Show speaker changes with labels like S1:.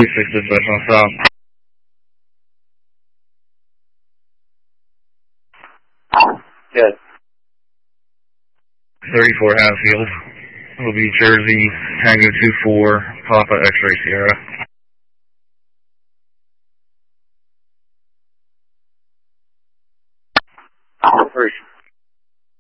S1: 26 dispatch on stop. 34 Hatfield. Will be Jersey, Tango 24, Papa X-Ray Sierra.
S2: First.